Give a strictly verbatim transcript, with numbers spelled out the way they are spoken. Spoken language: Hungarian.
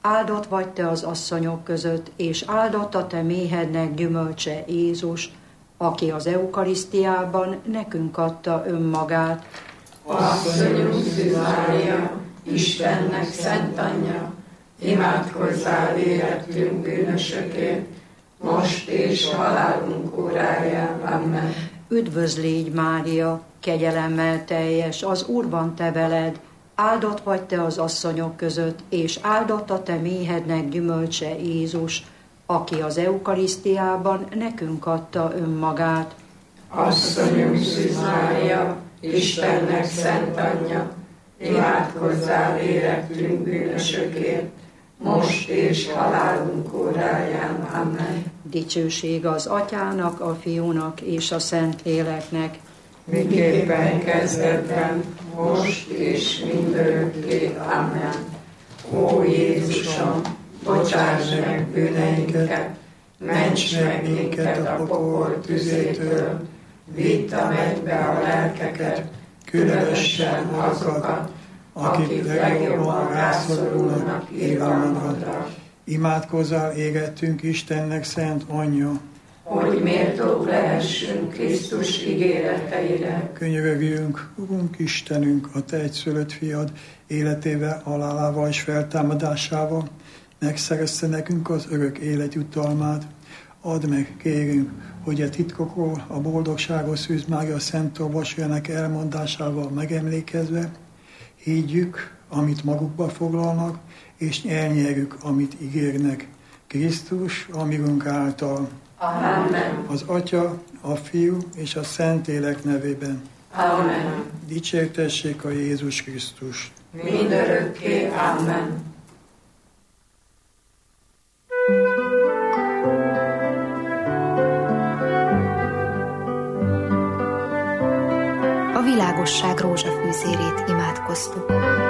áldott vagy te az asszonyok között, és áldott a te méhednek gyümölcse Jézus, aki az eukarisztiában nekünk adta önmagát. Asszonyunk Szűz Mária, Istennek szent anyja, imádkozzál érettünk bűnösökért, most és halálunk óráján. Amen. Üdvözl légy, Mária, kegyelemmel teljes, az Úrban te veled, áldott vagy te az asszonyok között, és áldott a te méhednek gyümölcse Jézus, aki az eukarisztiában nekünk adta önmagát. Asszonyunk Szűz Mária, Istennek szent anyja, imádkozzál érettünk bűnösökért, most és halálunk óráján. Amen. Dicsőség az Atyának, a Fiúnak és a Szentléleknek, miképpen kezdetben, most és mindörökké. Amen. Ó Jézusom, bocsáss meg bűneinket, ments meg minket a pokol tüzétől, vidd a mennybe a lelkeket, különösen azokat, akik legjobban rászorulnak irgalmadra. Imádkozzál égettünk Istennek szent anyja, hogy méltók lehessünk Krisztus ígéreteire. Könyörögjünk, Urunk Istenünk, a te egyszülött fiad életével, halálával és feltámadásával megszerezte nekünk az örök élet jutalmát. Add meg, kérünk, hogy a titkokról a boldogságos Szűz Mária szent orvosjának elmondásával megemlékezve higgyük, amit magukba foglalnak, és elnyerjük, amit ígérnek. Krisztus, amilunk által. Amen. Az Atya, a Fiú és a Szentlélek nevében. Amen. Dicsértessék a Jézus Krisztus. Mindörökké. Amen. A világosság rózsafűzérét imádkoztuk.